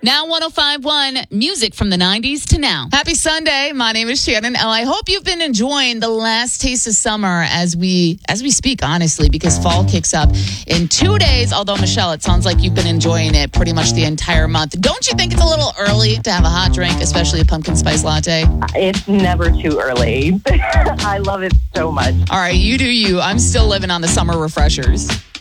Now 105.1, music from the 90s to now. Happy Sunday. My name is Shannon L. I hope you've been enjoying the last taste of summer as we speak, honestly, because fall kicks up in 2 days. Although, Michelle, it sounds like you've been enjoying it pretty much the entire month. Don't you think it's a little early to have a hot drink, especially a pumpkin spice latte? It's never too early. I love it so much. All right, you do you. I'm still living on the summer refreshers.